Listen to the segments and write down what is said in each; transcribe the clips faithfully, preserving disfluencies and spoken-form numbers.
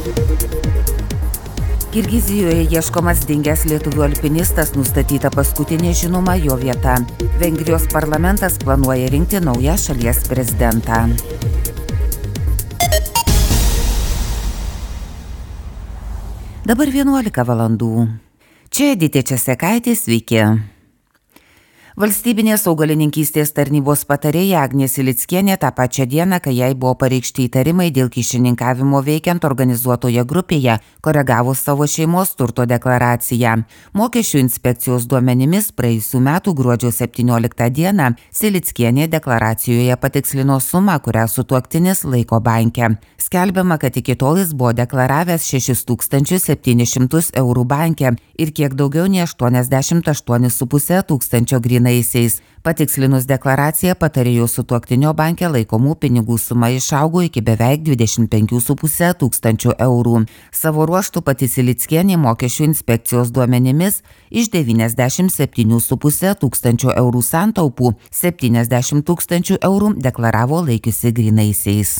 Kirgizijoje ieškomas dingęs lietuvių alpinistas, nustatyta paskutinė žinoma jo vieta. Vengrijos parlamentas planuoja rinkti naują šalies prezidentą. Dabar vienuolika valandų. Čia Editė Česekaitė, sveiki. Valstybinės augalininkystės tarnybos patarėja Agnė Silickienė tą pačią dieną, kai jai buvo pareikšti įtarimai dėl kyšininkavimo veikiant organizuotoje grupėje, koregavo savo šeimos turto deklaraciją. Mokesčių inspekcijos duomenimis praėjusių metų gruodžio septynioliktą dieną Silickienė deklaracijoje patikslino sumą, kurią sutuoktinis laiko banke. Skelbiama, kad iki tol jis buvo deklaravęs šešis tūkstančius septynis šimtus eurų banke ir kiek daugiau nei aštuoniasdešimt aštuonis su puse tūkstančio grynaisiais. Patikslinus deklaraciją, patarėjo sutuoktinio banke laikomų pinigų suma išaugo iki beveik dvidešimt penkių su puse tūkstančių eurų. Savo ruožtu pati Silickienė mokesčių inspekcijos duomenimis iš devyniasdešimt septynių su puse tūkstančio eurų santaupų septyniasdešimt tūkstančių eurų deklaravo laikiusi grynaisiais.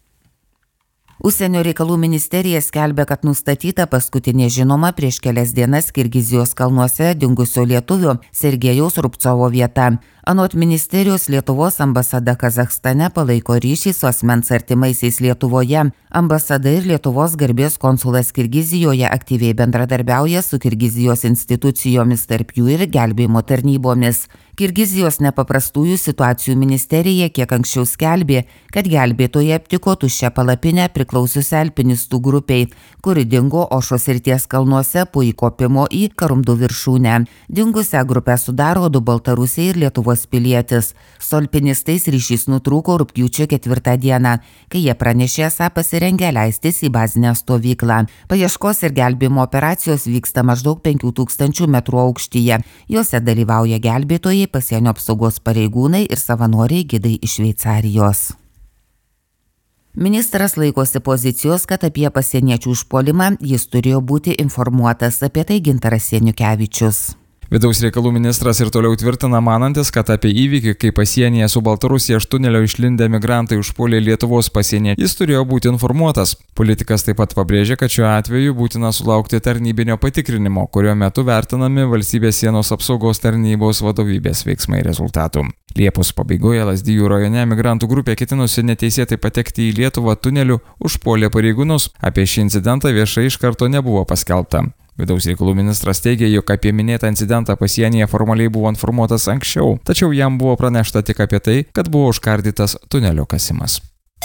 Užsienio reikalų ministerija skelbia, kad nustatyta paskutinė žinoma prieš kelias dienas Kirgizijos kalnuose dingusio lietuvio Sergejaus Rubcovo vieta. Anot ministerijos, Lietuvos ambasada Kazachstane palaiko ryšį su asmens artimaisiais Lietuvoje. Ambasada ir Lietuvos garbės konsulas Kirgizijoje aktyviai bendradarbiauja su Kirgizijos institucijomis, tarp jų ir gelbėjimo tarnybomis. Kirgizijos nepaprastųjų situacijų ministerija kiek anksčiau skelbė, kad gelbėtojai aptiko tuščią palapinę priklausiusią alpinistų grupiai, kuri dingo Ošos srities kalnuose po įkopimo į Karumdų viršūnę. Dingusią grupę sudaro du baltarusiai ir Lietuvos pilietis. Su alpinistais ryšys nutrūko rugpjūčio ketvirtą dieną, kai jie pranešė esą pasirengę leistis į bazinę stovyklą. Paieškos ir gelbėjimo operacijos vyksta maždaug penkių tūkstančių metrų aukštyje. Jose dalyvauja gelbėtojai, pasienio apsaugos pareigūnai ir savanoriai gidai iš Šveicarijos. Ministras laikosi pozicijos, kad apie pasieniečių užpuolimą jis turėjo būti informuotas, apie tai Gintaras Janukevičius. Vidaus reikalų ministras ir toliau tvirtina manantis, kad apie įvykį, kai pasienyje su Baltarusija iš tunelio išlindę migrantai užpuolė Lietuvos pasienį, jis turėjo būti informuotas. Politikas taip pat pabrėžė, kad šiuo atveju būtina sulaukti tarnybinio patikrinimo, kurio metu vertinami valstybės sienos apsaugos tarnybos vadovybės veiksmai rezultatų. Liepos pabaigoje Lazdijų rajone migrantų grupė ketinusi neteisėtai patekti į Lietuvą tuneliu užpuolė pareigūnus. Apie šį incidentą viešai iš karto nebuvo paskelbta. Vidaus reikalų ministras teigė, jog apie minėtą incidentą pasienyje formaliai buvo informuotas anksčiau, tačiau jam buvo pranešta tik apie tai, kad buvo užkardytas tunelio kasimas.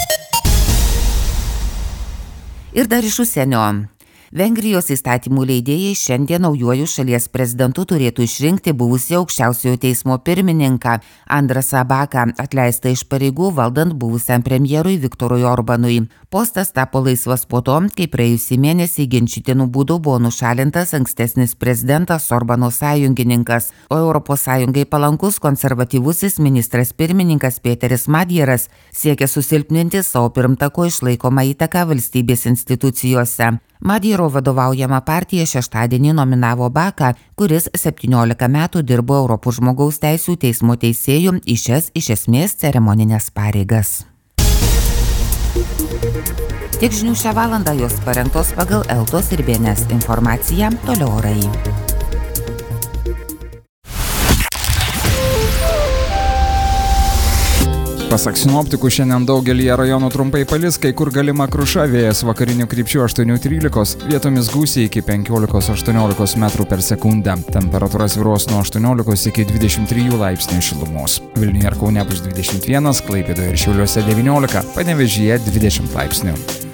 Ir dar iš užsienio. Vengrijos įstatymų leidėjai šiandien naujuoju šalies prezidentu turėtų išrinkti buvusį aukščiausiojo teismo pirmininką Andrasą Baką, atleistą iš pareigų valdant buvusiam premjerui Viktorui Orbanui. Postas tapo laisvas po to, kai praėjusį mėnesį ginčytinų būdų buvo nušalintas ankstesnis prezidentas Orbano sąjungininkas, o Europos Sąjungai palankus konservatyvusis ministras pirmininkas Peteris Madjeras siekia susilpninti savo pirmtako išlaikomą įtaką valstybės institucijose. Madjero vadovaujama partija šeštadienį nominavo Baką, kuris septyniolika metų dirbo Europos žmogaus teisių teismo teisėjų į šias iš esmės ceremoninės pareigas. Tiek žinių šią valandą, jos parengtos pagal Eltos ir B N S informaciją, toliau orai. Pasak sinoptikų, šiandien daugelyje rajonų trumpai palis, kai kur galima kruša, vėjas vakarinių krypčių aštuoni trylika, vietomis gūsiai iki penkiolika aštuoniolika metrų per sekundę. Temperatūra svyruos nuo aštuoniolikos iki dvidešimt trijų laipsnių šilumos. Vilniuje ir Kaune bus dvidešimt vienas, Klaipėdoje ir Šiauliuose devyniolika, Panevėžyje dvidešimt laipsnių.